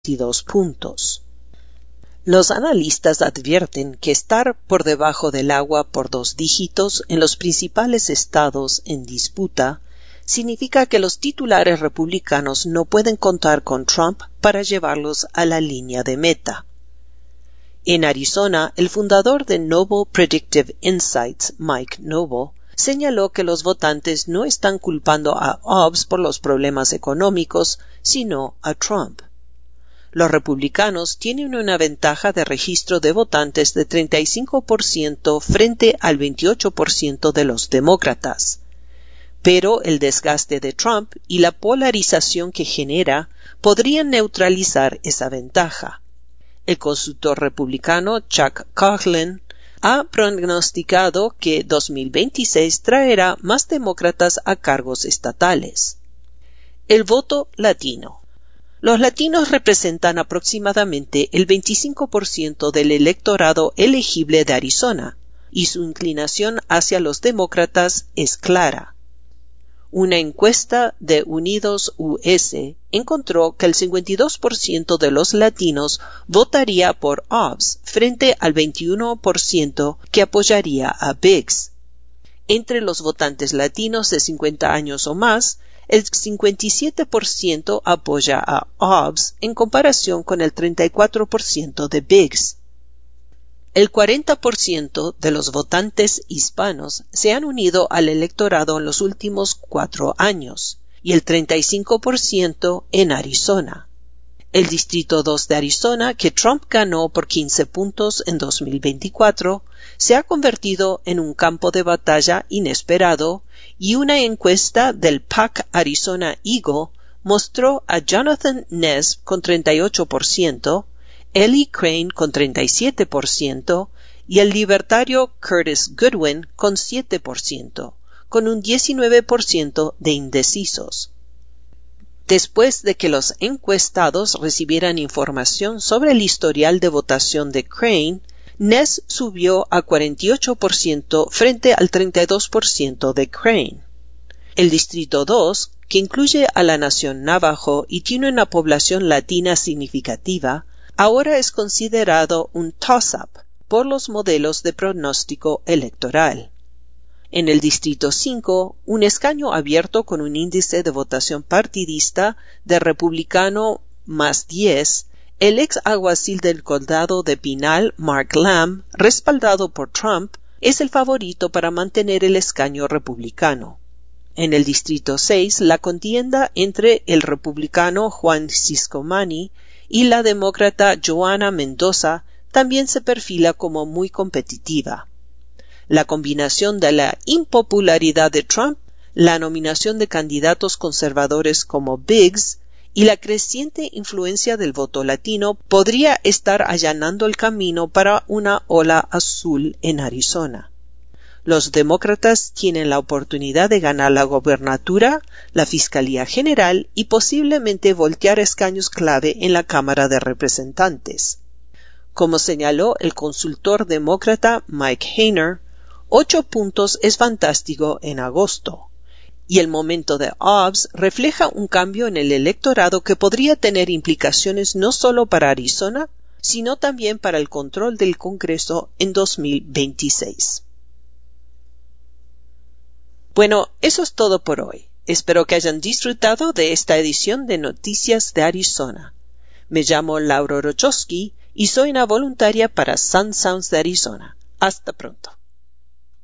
2 puntos. Los analistas advierten que estar por debajo del agua por 2 dígitos en los principales estados en disputa significa que los titulares republicanos no pueden contar con Trump para llevarlos a la línea de meta. En Arizona, el fundador de Noble Predictive Insights, Mike Noble, señaló que los votantes no están culpando a Hobbs por los problemas económicos, sino a Trump. Los republicanos tienen una ventaja de registro de votantes de 35% frente al 28% de los demócratas. Pero el desgaste de Trump y la polarización que genera podrían neutralizar esa ventaja. El consultor republicano Chuck Coughlin ha pronosticado que 2026 traerá más demócratas a cargos estatales. El voto latino. Los latinos representan aproximadamente el 25% del electorado elegible de Arizona, y su inclinación hacia los demócratas es clara. Una encuesta de Unidos US encontró que el 52% de los latinos votaría por Hobbs frente al 21% que apoyaría a Biggs. Entre los votantes latinos de 50 años o más, el 57% apoya a Hobbs en comparación con el 34% de Biggs. El 40% de los votantes hispanos se han unido al electorado en los últimos 4 años y el 35% en Arizona. El Distrito 2 de Arizona, que Trump ganó por 15 puntos en 2024, se ha convertido en un campo de batalla inesperado y una encuesta del PAC Arizona Eagle mostró a Jonathan Nez con 38%, Ellie Crane con 37% y el libertario Curtis Goodwin con 7%, con un 19% de indecisos. Después de que los encuestados recibieran información sobre el historial de votación de Crane, Nez subió a 48% frente al 32% de Crane. El Distrito 2, que incluye a la nación Navajo y tiene una población latina significativa, ahora es considerado un toss-up por los modelos de pronóstico electoral. En el Distrito 5, un escaño abierto con un índice de votación partidista de republicano más 10, el ex alguacil del condado de Pinal, Mark Lamb, respaldado por Trump, es el favorito para mantener el escaño republicano. En el Distrito 6, la contienda entre el republicano Juan Ciscomani y la demócrata Joana Mendoza también se perfila como muy competitiva. La combinación de la impopularidad de Trump, la nominación de candidatos conservadores como Biggs y la creciente influencia del voto latino podría estar allanando el camino para una ola azul en Arizona. Los demócratas tienen la oportunidad de ganar la gobernatura, la Fiscalía General y posiblemente voltear escaños clave en la Cámara de Representantes. Como señaló el consultor demócrata Mike Hainer, 8 puntos es fantástico en agosto, y el momento de Hobbs refleja un cambio en el electorado que podría tener implicaciones no solo para Arizona, sino también para el control del Congreso en 2026. Bueno, eso es todo por hoy. Espero que hayan disfrutado de esta edición de Noticias de Arizona. Me llamo Laura Rochowski y soy una voluntaria para Sun Sounds de Arizona. Hasta pronto.